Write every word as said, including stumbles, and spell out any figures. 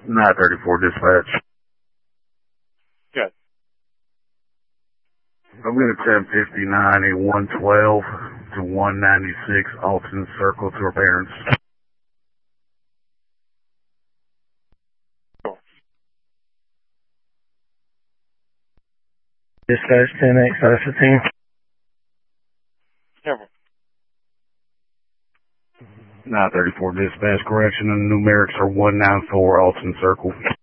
nine thirty-four dispatch. Good. I'm going to ten fifty-nine a one twelve to one ninety-six Alton Circle to her parents. Cool. Dispatch ten X five fifteen. Careful. nine thirty-four dispatch, correction, and the numerics are one nine four Alton Circle.